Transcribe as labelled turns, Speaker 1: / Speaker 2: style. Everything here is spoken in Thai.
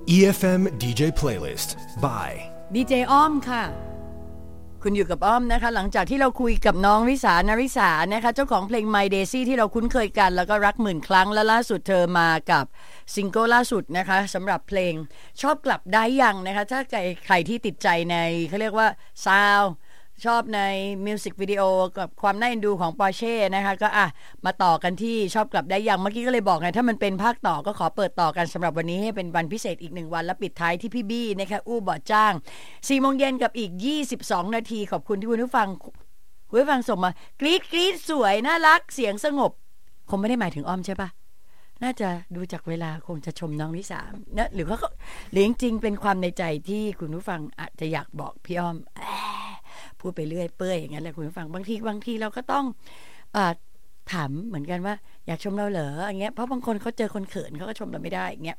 Speaker 1: EFM DJ Playlist by
Speaker 2: ดีเจอ้อมค่ะคุณอยู่กับอ้อมนะคะหลังจากที่เราคุยกับน้องริสานริสานะคะเจ้าของเพลง My Daisy ที่เราคุ้นเคยกันแล้วก็รักหมื่นครั้งและล่าสุดเธอมากับซิงเกิลล่าสุดนะคะสำหรับเพลงชอบกลับได้ยังนะคะถ้าใครที่ติดใจในเขาเรียกว่าซาวด์ชอบในมิวสิกวิดีโอกับความน่าเอ็นดูของปอร์เช่นะคะก็มาต่อกันที่ชอบกลับได้ยังเมื่อกี้ก็เลยบอกไงถ้ามันเป็นภาคต่อก็ขอเปิดต่อกันสำหรับวันนี้ให้เป็นวันพิเศษอีก1วันและปิดท้ายที่พี่บี้นะคะอู้บ่อจ้าง 4 โมงเย็นกับอีก22นาทีขอบคุณที่คุณผู้ฟังส่งมากรี๊ดสวยน่ารักเสียงสงบคงไม่ได้หมายถึงอ้อมใช่ปะน่าจะดูจากเวลาคงจะชมน้องลิสานะหรือจริงๆเป็นความในใจที่คุณผู้ฟังอาจจะอยากบอกพี่อ้อมพูดไปเรื่อยเปื่อยอย่างนั้นแหละคุณผู้ฟังบางทีเราก็ต้องถามเหมือนกันว่าอยากชมเราเหรออย่างเงี้ยเพราะบางคนเขาเจอคนเขินเขาก็ชมเราไม่ได้อย่างเงี้ย